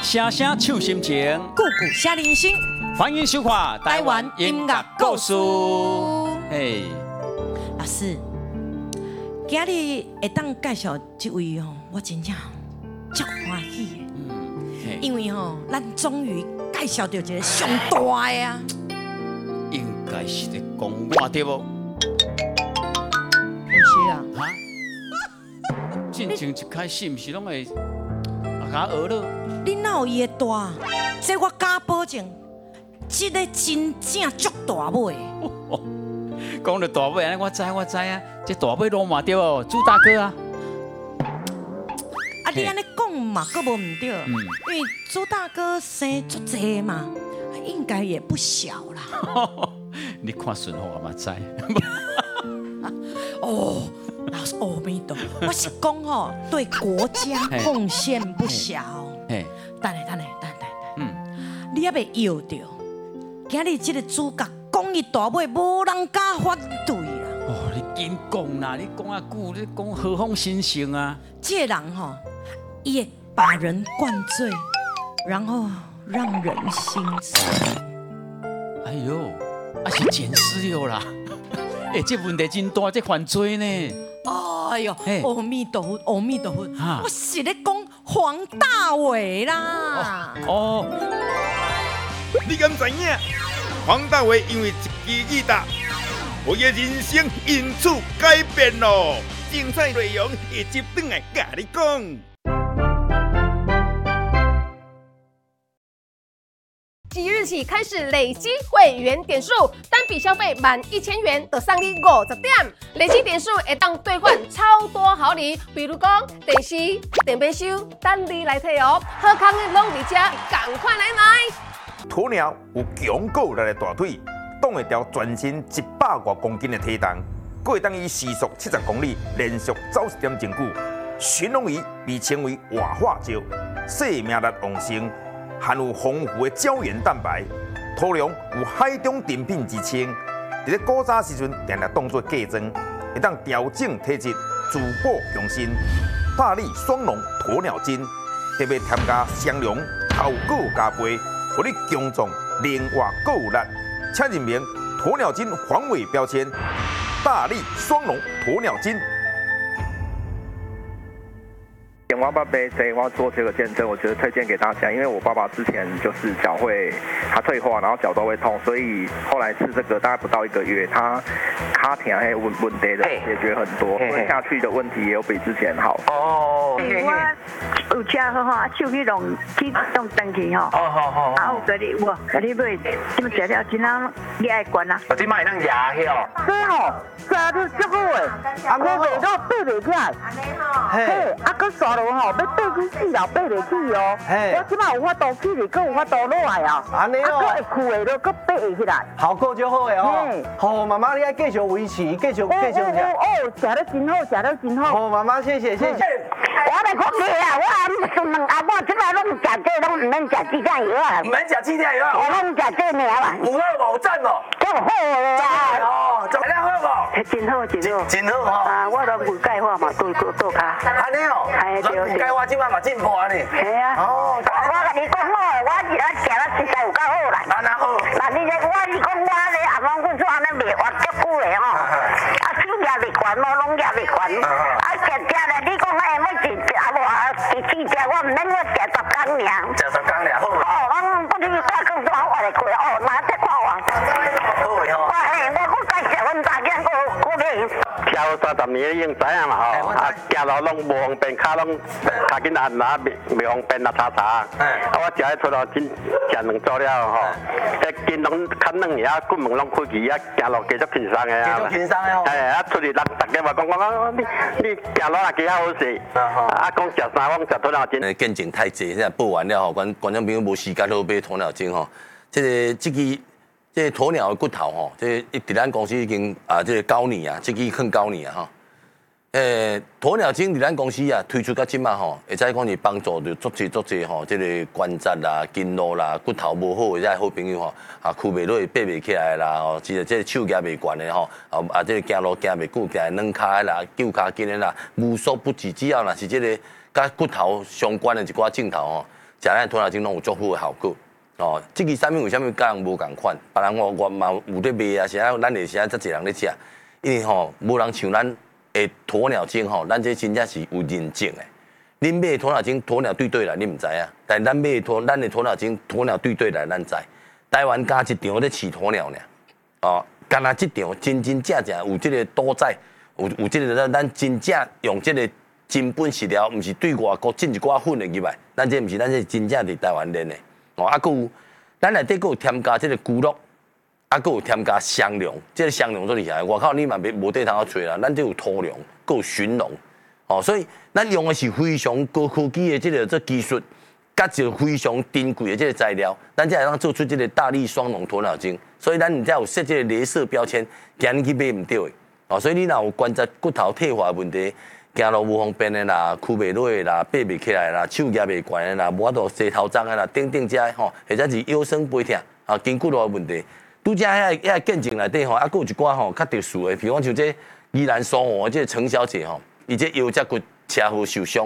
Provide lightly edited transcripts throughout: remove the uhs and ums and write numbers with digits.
声声唱心情， 句句写人生。 欢迎收看台湾音乐故事。嘿， 老师，今日会当介绍这位吼，我真正足欢喜的。因为吼，咱终于介绍到一个上大的啊。 应该是在讲我对不？ 不是啊。 哈？进前一开始，毋是拢会甲学了？ 你哪有伊的大？这我敢保证，这个真正足大尾。 讲到大尾，我知啊，这大尾罗马对哦，朱大哥啊。 啊，你安尼讲嘛，佫无唔对，因为朱大哥生足济嘛，应该也不小啦。 你看顺后我嘛知。 哦，老师，阿弥陀佛，我是讲吼，对国家贡献不小。等下，你还未摇着？今日这个主角讲伊大尾，无人敢反对啦。 哦，你紧讲啦，你讲啊久，你讲何方神圣啊？ 这个人吼，也把人灌醉，然后让人心碎。 哎呦，啊是捡尸了啦！这问题真大，这犯罪呢。 哎呦，阿弥陀佛，阿弥陀佛，我是咧讲黄大炜啦。 哦，你敢知影？黄大炜因为一支吉他，我的人生因此改变咯。精彩内容一集转来甲你讲。 即日起开始累积会员点数，单笔消费满1000元就送你50点，累积点数会当兑换超多好礼，比如讲电视、电冰箱，等你来摕哦。好康的拢伫这，赶快来买！ 鸵鸟有强够力的大腿，挡会掉全身100多公斤的体重，还会当以时速70公里连续走1点钟久。驯龙鱼被称为活化石，生命力旺盛。含有丰富的胶原蛋白，土壤有海中珍品之称。伫咧古早时阵，常常当作嫁妆，会当调整体质、滋补养生。大力双龙鸵鸟精，特别添加香料、头果加倍，互你强壮、灵活、够有力。请认明鸵鸟精防伪标签，大力双龙鸵鸟精。 我爸爸谁我做这个见证，我觉得推荐给大家，因为我爸爸之前就是脚会他退化，然后脚都会痛，所以后来吃这个大概不到1个月，他卡疼还问题的解决很多，吞下去的问题也有比之前好。 哦，我有吃好吼，手去弄登去吼。哦，啊，有甲你买，这么食了真好，你爱管啦。 我今摆能牙去哦。 对吼，食到足好诶，啊，我袂到爬袂起来。嘿，啊，佮刷落吼，要爬去死了，爬袂起哦。我即摆有法度起嚟，佮有法度落来啊。 安尼哦。 啊，佮会屈的，佮爬会起来。 效果就好诶哦。好，妈妈，你爱继续维持，继续食。 哦，食得真好，食得真好。 好，妈妈，谢谢。 我来讲你啊，我阿母即摆拢食这，拢唔免食鸡蛋药啊。 唔免食鸡蛋药啊？ 我拢食这尔啦。 有好无赞哦。 够好诶。 哦，质量好无？ 真好，真好。 真好哦。 啊，我都骨钙化嘛，倒卡。 安尼哦。 系对。 骨钙化即摆嘛进步啊呢。 系啊。哦。我甲你讲好，我食了实在有够好啦。 安那好。 那你我是讲我咧阿公阮做安尼袂活足久诶吼。啊，手也袂悬，拢也袂悬。啊，食咧，你讲哎，每一啊无啊，第四只我唔免我食10工尔。 食10工尔好。 哦，我你挂工作我来开哦，哪只看我？ 好诶吼。 我介绍阮大家我买。 跳30年已经知影嘛吼，啊，行路拢无方便，骹拢脚紧按哪袂方便啊，查。啊，我食迄出咯，真食两组了吼，迄筋拢较软啊，骨门拢开起啊，行路继续轻松的啊。 继续轻松的哦。 啊，出去人大家嘛讲你行路也几好势，啊，讲食三碗食鸵鸟精。 见证太济，现在报完了吼，观众朋友无时间好买鸵鸟精吼，这鸵鸟的骨头吼，伫咱公司已经9年啊，这支啃9年啊吼。鸵鸟精伫咱公司啊推出到即马吼，会使讲是帮助着足济吼，这个关节啦、筋络啦、骨头无好的好朋友吼，啊，屈袂落、爬袂起来啦，吼，即个手举袂悬的吼，这个行路行袂久，行软骹啦、旧骹筋的啦，无所不治，只要若是这个甲骨头相关的一寡症头吼。 咱鸵鸟精拢有足好的效果。哦，这个产品为什么甲人无共款？别人我嘛有咧卖啊，啥咱会啥遮侪人咧食，因为吼无人像咱的鸵鸟精吼，咱这真正是有认证的。恁买鸵鸟精，鸵鸟对来，你唔知啊？但咱买咱的鸵鸟精，鸵鸟对来，咱知。台湾加一场咧饲鸵鸟呢，哦，干那这场真正有这个赌仔，有这个咱真正用这个真本饲料，唔是对外国进一寡粉的入来，咱这唔是，咱这真正伫台湾练的。哦，啊，佮有，咱内底佮有添加这个猪肉，啊，佮有添加香料，这个香料最厉害。外口你嘛无地通找啦，咱这有土粮，佮有驯龙，哦，所以咱用的是非常高科技的这技术，甲一个非常珍贵的这个材料，咱才会当做出这个大力双龙鸵鸟精。所以咱才有设这个镭射标签，惊你去买唔到的。哦，所以你若有关节骨头退化的问题。行路无方便的啦，屈袂落的啦，爬袂起来啦，手举袂悬的啦，无法度洗头脏的啦，等遮吼，或者是腰酸背痛啊，筋骨路的问题。拄则遐见证内底吼，啊，佫有一寡吼较特殊的，比如讲像这宜兰苏澳这陈小姐吼，伊这腰脊骨车祸受伤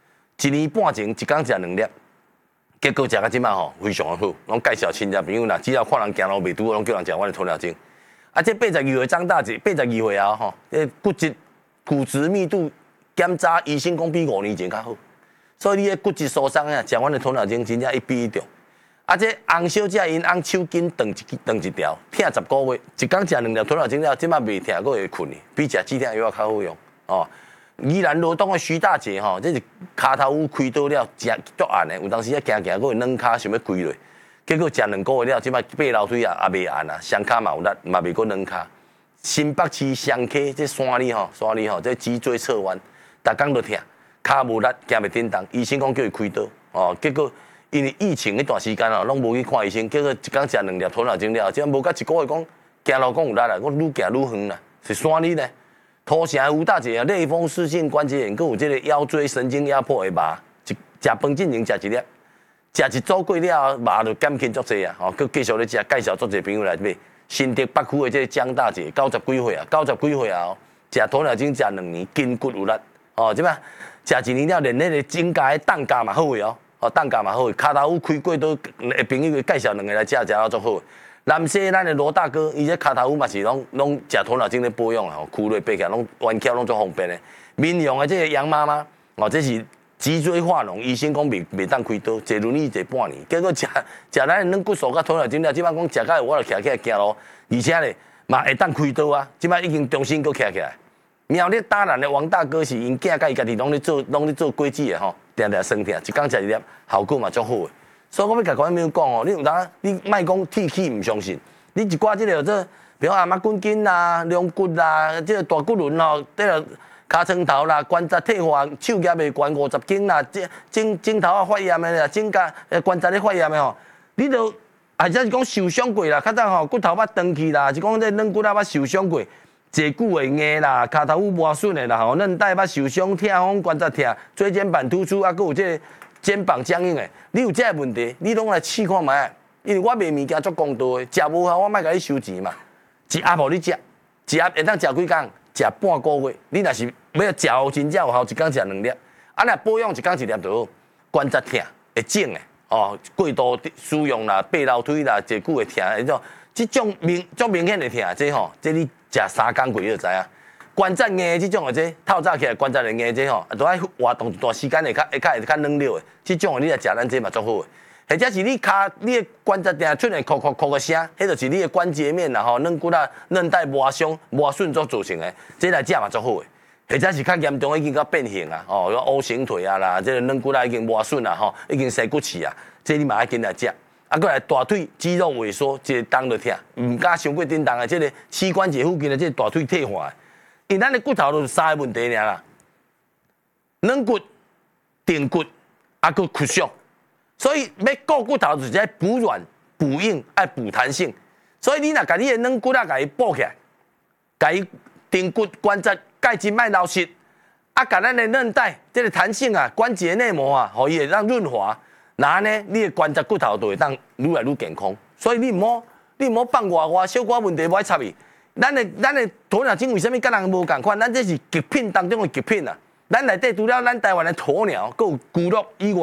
，1年半前一工食2粒，结果食到即摆吼非常的好，拢介绍亲戚朋友啦，只要看人行路袂拄，拢叫人食阮的鸵鸟精。啊，这82岁张大姐，82岁啊吼，骨质密度。检查医生讲比5年前较好，所以你的骨质疏松啊，食阮的鸵鸟精真正一比一中。啊，这洪小姐因洪手筋断一条，疼10个月，一工食2粒鸵鸟精了，即摆袂疼，佫会困去，比食止疼药较好用。哦，宜兰罗东的徐大姐吼，这是骹头有开刀了，食足暗的，有当时啊行，佫会软骹想要跪落，结果食2个月了，即摆爬楼梯啊也袂按啊，双骹嘛有力，嘛袂佫软骹。新北市双溪这山里吼，这脊椎侧弯。逐工都疼，骹无力，行袂叮当。医生讲叫伊开刀，哦，结果因为疫情迄段时间哦，拢无去看医生，结果一工食2粒鸵鸟精了，即无甲1个月讲，行路讲有力啦，我愈行愈远啦，是山里呢。土城的吴大姐啊，类风湿性关节炎，佮有这个腰椎神经压迫的麻，食饭进前食1粒，食一组过了，麻就减轻足济啊，哦，佮继续咧食，介绍足济朋友来买。新竹北区的这个江大姐，90几岁啊，90几岁啊，食鸵鸟精食2年，筋骨有力。哦，即摆食1年了，连迄个指甲的冻甲嘛好个哦，哦冻甲嘛好个，骹头有开过刀的朋友介绍2个来食到足好。南西咱的罗大哥，伊这骹头嘛是拢食鸵鸟精咧保养啊，吼，躯落爬起来拢弯翘拢足方便的。民用的这个杨妈妈，哦，这是脊椎化脓，医生讲袂当开刀，坐轮椅坐半年，结果食咱的软骨素甲鸵鸟精了，即摆讲食到我就徛起来行路，而且咧嘛会当开刀啊，即摆已经重新佫徛起来。苗栗大兰的王大哥是因囝甲伊家己拢咧做果子的吼，定定酸疼，一工食1粒，效果嘛足好的。所以我要甲观众讲哦，你有当你莫讲铁齿唔相信，你一寡即个这，比如阿妈筋筋啦、龙骨啦、即个大骨轮吼，即个骹床头啦、关节退化、手举袂悬50斤啦、颈头啊发炎的啦、颈甲关节咧发炎的吼，你都或者是讲受伤过啦，较早吼骨头捌断去啦，是讲这软骨啊捌受伤过。坐久会硬啦，骹头有磨损的啦，吼，韧带捌受伤、痛风、关节痛、椎间盘突出，啊，佮有这个肩膀僵硬的，你有这个问题，你拢来试看卖。因为我卖物件足公道的，食无效我莫甲你收钱嘛。一盒无你食，一盒会当食几工？食半个月。你若是要食好真正有效，一工食2粒。啊，若保养一工1粒就好。关节痛会肿的，哦，过度使用啦，爬楼梯啦，坐久会痛，迄种这种足明显的痛，这吼，这你。食3工过你就知影，关节硬这种的这透早起来关节会硬这吼，都爱活动一段时间会较软了的。这种的你来食咱这嘛足好的，或者是你的关节定出现咳的声，迄就是你的关节面啦吼，软骨啊、韧带磨伤、磨损所造成的，这来食嘛足好的。或者是较严重已经到变形啊，哦，O 型腿啊啦，这个软骨啊已经磨损啦吼，已经生骨刺啊，这你嘛爱紧来食。啊，过来大腿肌肉萎缩，一个动就痛，唔敢伤过叮当的，这个膝关节附近的这个大腿退化，因为咱的骨头就是3个问题尔啦，软骨、顶骨，啊，佮骨伤，所以要顾骨头就是在补软、补硬、爱补弹性，所以你若甲你的软骨啊，甲伊补起来，甲伊顶骨关节钙质卖流失，啊，甲咱的韧带这个弹性啊、关节内膜啊，互伊会让润滑。那呢，你的关节骨头就会当愈来愈健康，所以你唔好放外小可问题无爱插伊。咱的鸵鸟精为什么甲人无共款？咱这是极品当中的极品啊！咱内底除了咱台湾的鸵鸟，佮有猪肉以外，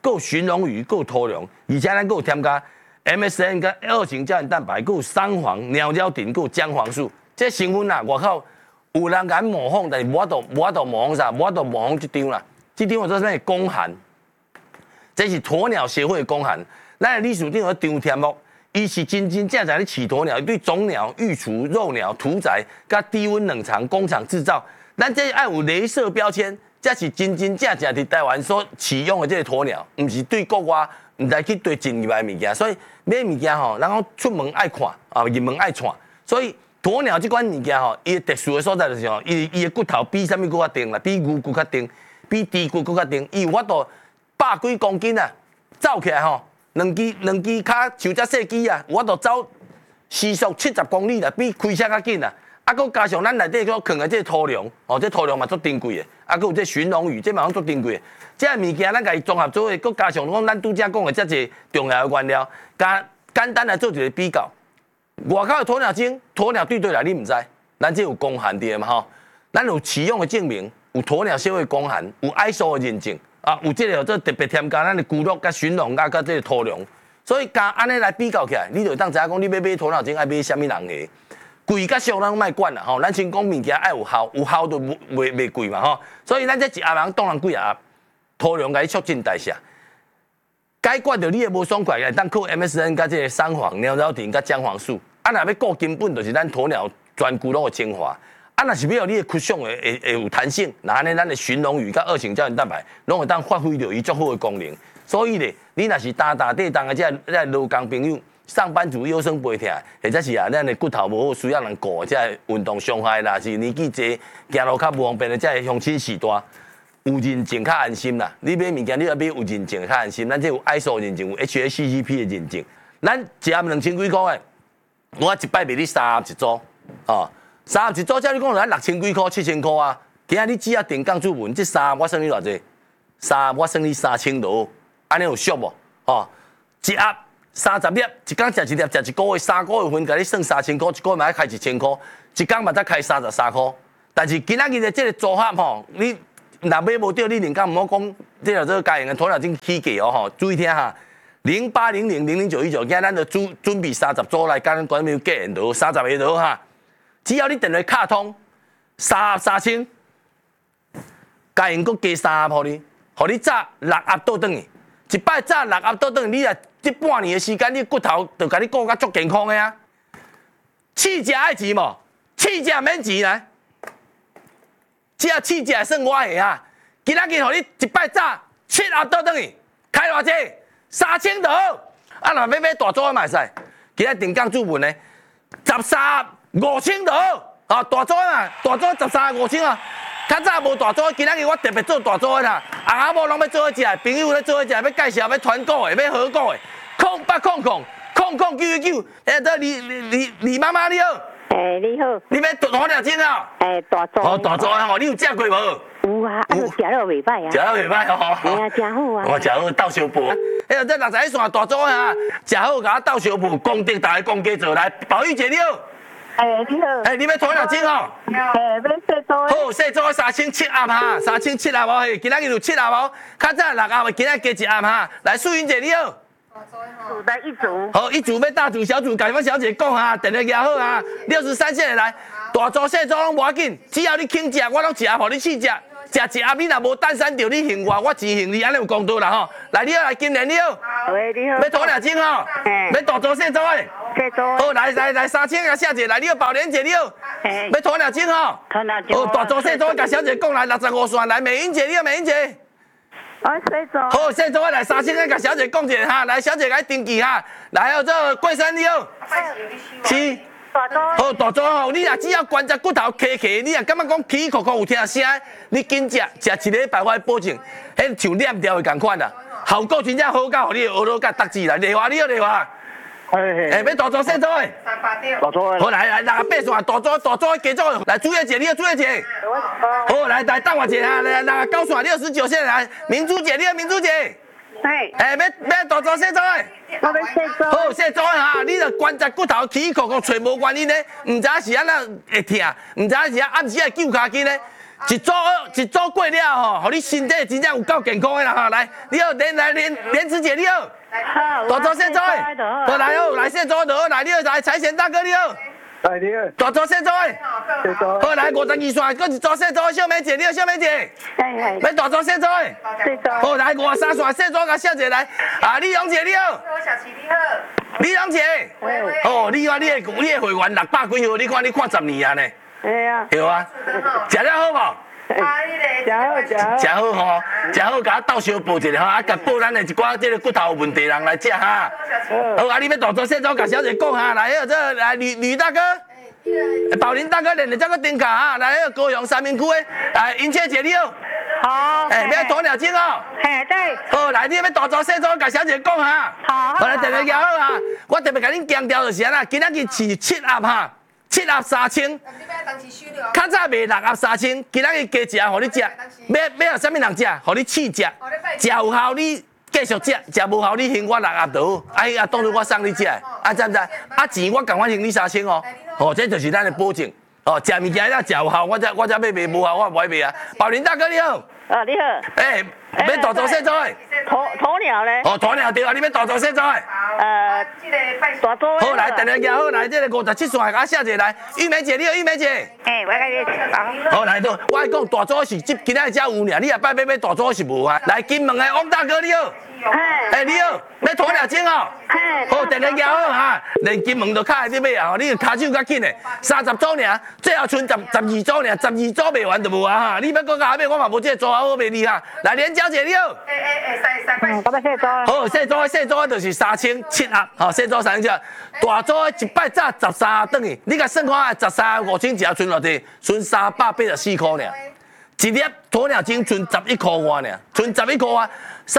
够驯龙鱼，够鸵龙，而且咱够添加 MSM 跟2型胶原蛋白，够三黄、鸟胶顶，够姜黄素，这成分啊，外口有人敢模仿，但是无法度模仿啥，无法度模仿这张啦。这张我做咩公函？这是鸵鸟协会的公函。咱的理事长有张天木，伊是真正在咧饲鸵鸟，对种鸟、育雏、肉鸟、屠宰、甲低温冷藏工厂制造，咱这爱有雷射标签。这是真正在台湾所饲养的这个鸵鸟，唔是对国外，唔来去对进入来物件，所以买物件吼，然后出门爱看，啊入门爱看，所以鸵鸟这款物件吼，伊特殊的所在就是吼，伊的骨头比啥物骨较硬啦，比牛骨较硬，比猪骨骨较硬，伊有法度100几公斤啊，走起来吼，两支骹像只细机啊，有法度走时速70公里啦，比开车较紧啊。啊，佮加上咱内底佮藏的这鸵龙，哦，这鸵龙嘛足珍贵的，啊，佮有这驯龙鱼，这嘛足珍贵的。这物件咱家己综合做伙，佮加上讲咱拄则讲的这些重要的原料，简单来做一个比较。外口的鸵鸟精，鸵鸟对来你唔知，咱这有公函的嘛吼，咱有饲养的证明，有鸵鸟协会公函，有 ISO 的认证，啊，有这个特别添加咱的骨肉、甲驯龙、甲这个鸵龙，所以加安尼来比较起来，你就会当知影讲你要买鸵鸟精爱买啥物人的。贵甲俗咱莫管啦吼，咱先讲物件爱有效，有效就袂贵嘛吼。所以咱这一盒人当然几盒，鸵龙甲你促进代谢，解决着你的无爽快个，当靠 MSM 甲这个三黄、鸟胶锭甲姜黄素。啊，若要顾根本，就是咱鸵鸟全骨拢的精华。啊，若是要你的骨相会有弹性，那安尼咱的驯龙鱼甲2型胶原蛋白，拢会当发挥着伊足好的功能。所以咧，你若是打地当的这劳工朋友。上班族腰酸背痛，或者是咱的骨头无好，需要人顾，即运动伤害啦，是年纪济行路较无方便的，即乡亲时代有认证较安心啦。你买物件你要买有认证较安心，咱这有 ISO 认证，有 HACCP 的认证。咱一盒2000几块的，我一摆卖你31组，哦，31组，照你讲，咱6000几块、7000块啊。今仔你只要定岗注文，这3我算你偌济？3我算你3000多，安尼有俗无？哦，一盒。30粒，一天食1粒，食1个月，3个月份，甲你算3000块，一个月嘛要开1000块，一天嘛才开33块。但是今仔日的这个组合吼，你若买无到，你连讲唔好讲，这个家用的鸵鸟精起价哦吼，注意听哈，0800000919，今仔咱就准备30组来，甲咱管面价缘图30个图哈，只要你电话卡通3000，家用佮加3盒你，互你早6盒倒转去，一摆早6盒倒转去，你啊。这半年的时间，你骨头就甲你顾甲足健康的啊！试食爱钱无？试食免钱来，只要试食算我的啊！今仔日互你一摆早7盒倒转去，开偌济？3000多。啊，若要买大组的嘛会使，今仔定岗注文呢，13 5000多。啊，大组啊，大组13 5000啊。较早无大组，今仔日我特别做大组的啦。阿某拢要做伙食，朋友咧做伙食，要介绍要团购的，要合购的。08009999，这李妈妈你好。 你好。你要鸵鸟精啊？ 大组。 哦，大组的吼，你有食过无？ 有啊，啊，食了袂歹啊。 食了袂歹哦。 哎呀，真好啊。 我食好倒烧布。这61线大组啊，食好甲我倒烧布，功德大家公家做来，宝玉姐你好。 你好。 你要鸵鸟精哦？ 要细组。 好，细组3700盒哈，3700盒嘿，今仔日有7盒哦，较早6盒，今仔加1盒哈。来，素云姐你好。 组的一组。 好，一组要大组、小组，甲阮小姐讲哈，电话拿好哈，63线来，大组、小组拢无要紧，只要你肯食，我拢一盒互你试食。食一盒你若无单身着，你幸我真幸你，安尼有公道啦吼。来，你好，来，金莲你好。 喂，你好。 要鸵鸟精吼？要大组、小组的。 小组。 好，来3000个小姐，来，你好，宝莲姐你好。要鸵鸟精吼？ 鸵鸟精。 哦，大组、小组，甲小姐讲来65线，来，美英姐你好，美英姐。 小组。 好，小组来3000个，甲小姐讲者哈，来，小姐来登记哈。来，还有这桂山你好。是。好，大组吼，你若只要关节骨头磕磕，你若感觉讲起壳壳有听声，你紧食1个礼拜，我保证，迄像链条的共款啦，效果真正好到，互你学到甲达志啦。丽华你好，丽华。要大组小组的。 大组的。 好，来68线，大组加组，来朱叶姐你好，朱叶姐。好，来等我一下，来69线69线来，明珠姐你好，明珠姐。要大组小组的。 我要小组。 好，小组哈，你著关节骨头起壳壳，找无原因呢，唔知是安那会痛，唔知是暗时会揪骹筋呢。 一组过了吼，互你身体真正有够健康的啦哈！来，你好，莲子姐你好，大组谢做，好来哦，来谢做就好，来你好，来财神大哥你好， 来你好， 大组谢做， 谢做， 好来52线，搁一组谢做，小美姐你好，小美姐，要大组谢做，好来53线谢做甲小姐来，啊李荣姐你好， 小琪你好。 李荣姐，哦，你看你的会员600几号，你看10年啊呢， 系啊， 对啊，食了好无？食好吼，食好，甲我斗相报一下吼，啊，甲报咱的一寡这个骨头有问题的人来食哈。好，啊，你要大做细做，甲小姐讲哈，来，这来吕大哥，宝林大哥练的这个顶卡哈，来，高雄三明区的，来，英姐姐你好。 好， 要鸵鸟精哦。 嘿，对。 好，来，你要大做细做，甲小姐讲哈。 好。 我来特别讲好哈，我特别甲恁强调就是啦，今仔日是7盒哈。7盒3000，较早卖6盒3000，今仔日加一盒，互你食。要互啥物人食？互你试食，食有效你继续食，食无效你还我6盒就好。哎呀，当作我送你食的，啊知唔知？啊钱我共款还你3000哦。哦，这就是咱的保证。哦，食物件要食有效，我才要卖无效，我唔爱卖啊。宝林大哥你好。 啊，你好。 要大做细做的。 鸵鸟咧？ 哦，鸵鸟对啊，你要大做细做的。 大做。 好来，电话举好来，这个57线甲小姐来，玉梅姐你好，玉梅姐。 我甲你好来都，我讲大组是今仔日才有尔，你下摆要大组是无啊？来金门的汪大哥你好。你好，要鸵鸟精哦。好，电话举好哈，连金门都卡在你买啊，你卡手较紧的，30组尔，最后剩12组尔，12组卖完就无啊哈。你要搁甲我买，我嘛无这个组好卖你哈。来，连小姐你好。 我要细组。 好，细组就是3700盒，吼，细组3000，大组一摆早13盒转去，你甲算看，13盒5000只剩偌济，剩384块尔。一粒鸵鸟精剩11块外尔，剩11块外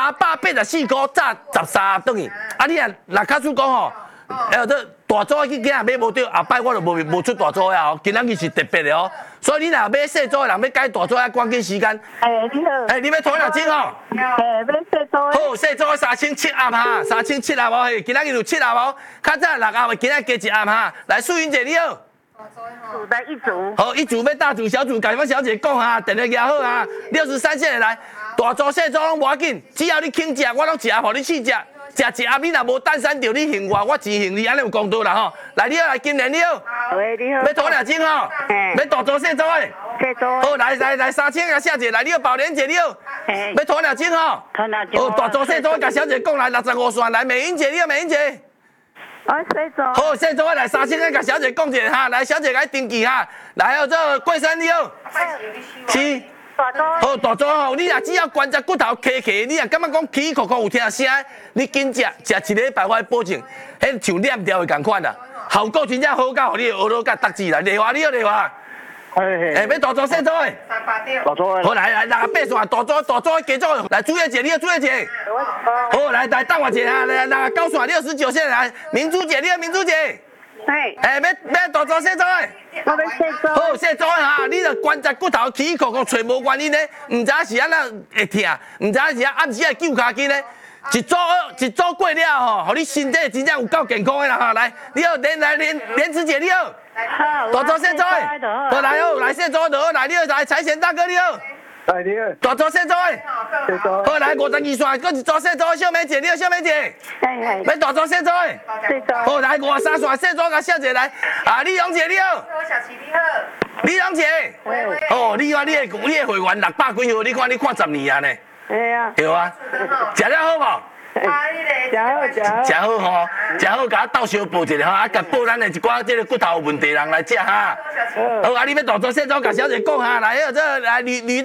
，384块早13盒转去。啊，你若卡叔讲吼，这大组去今日买无对，后摆我就无出大组呀吼，今仔日是特别的哦。所以你若买细组的人要改大组，要赶紧时间。 你好。 你要鸵鸟精吼？ 要细组。 好，细组3700盒哈，3700盒哦，今仔日有7盒哦，较早6盒，今仔加1盒哈。来，素云姐你好。 组的一组。 好，一组要大组小组，甲阮小姐讲哈，电话举好哈，63线来，大组细组拢无要紧，只要你肯食，我拢一盒互你试食。食一盒，你若无单身着，你还我钱还你，安尼有公道啦吼。来，你好，来金莲你好。 喂，你好。 要鸵鸟精吼？要大组细组的。 细组。 好，来3000个小姐来，你好，宝莲姐你好。要鸵鸟精吼？ 鸵鸟精。 好，大组细组，甲小姐讲来65线来，美英姐你好，美英姐。 细组。 好，细组来3000个，甲小姐讲者哈，来小姐来登记哈。来哦，这桂山你好。是。好，大组吼，你若只要关节骨头磕磕，你若感觉讲起壳壳有听声，你紧食一个礼拜，我保证，迄像链条的共款啦，效果真正好到，互你学到甲达志来。丽华你好，丽华。要大组细组的。 大组的。 好来68线，大组加组，来朱叶姐你好，朱叶姐。好来等我一下，来69线69线来，明珠姐你好，明珠姐。要大组细组的。 我要细组。 好，细组哈，你著关节骨头起壳壳找无原因咧，唔知是安怎会痛，唔知是暗时会揪骹筋咧。一组过了吼，互你身体真正有够健康的啦哈。来，你好，莲子姐你好。好。大组细组的。好来哦，来细组就好，来你好，来财神大哥你好。 来你好。 大组细组的。 细组。 好来52线，搁一组细组的小美姐你好，小美姐。要大组细组的。 细组。 好来53线细组甲小姐来，啊李荣姐你好。 小琪你好。 李荣姐。哦，你看你的会员600几号，你看10年啊呢。对啊。食了好无？食好吼，食好，甲我斗相报一下吼，啊，甲报咱的一寡这个骨头有问题的人来食哈。好，啊，你要大组细组，甲小姐讲哈，来，这来吕